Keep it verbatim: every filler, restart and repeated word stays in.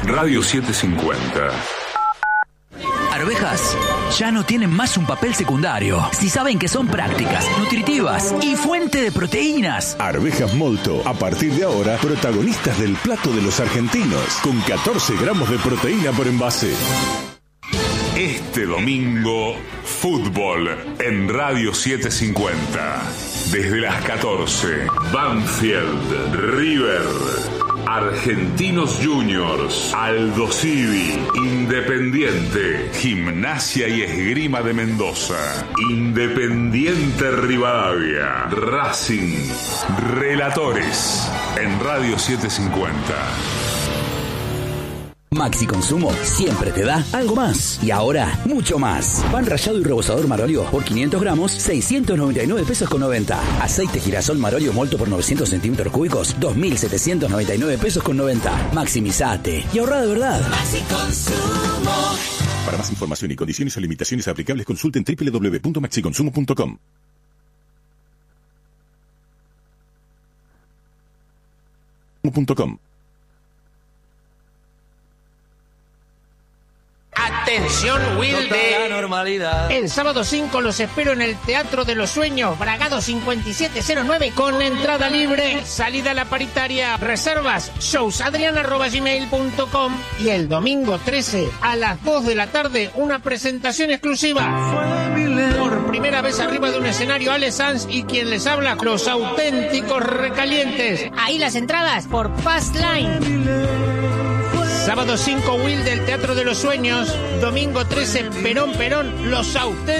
Radio setecientos cincuenta. Arvejas ya no tienen más un papel secundario si saben que son prácticas, nutritivas y fuente de proteínas. Arvejas Molto, a partir de ahora, protagonistas del plato de los argentinos, con catorce gramos de proteína por envase. Este domingo, fútbol en Radio setecientos cincuenta. Desde las catorce, Banfield, River, Argentinos Juniors, Aldo Civi, Independiente, Gimnasia y Esgrima de Mendoza, Independiente Rivadavia, Racing, Relatores en Radio setecientos cincuenta. Maxi Consumo siempre te da algo más. Y ahora, mucho más. Pan rallado y rebozador Marolio por quinientos gramos, seiscientos noventa y nueve pesos con noventa. Aceite girasol Marolio Molto por novecientos centímetros cúbicos, dos mil setecientos noventa y nueve pesos con noventa. Maximizate y ahorra de verdad. Maxi Consumo. Para más información y condiciones o limitaciones aplicables, consulten doble u doble u doble u punto maxi consumo punto com. Atención, Wilde. Normalidad. El sábado cinco los espero en el Teatro de los Sueños, Bragado cincuenta y siete cero nueve, con entrada libre, salida a la paritaria, reservas, shows adrián arroba gmail punto com. Y el domingo trece a las dos de la tarde, una presentación exclusiva. Por primera vez arriba de un escenario, Ale Sanz y quien les habla, los auténticos recalientes. Ahí las entradas por Fast Line. Sábado cinco, Will del Teatro de los Sueños. Domingo trece, Perón Perón, los auténticos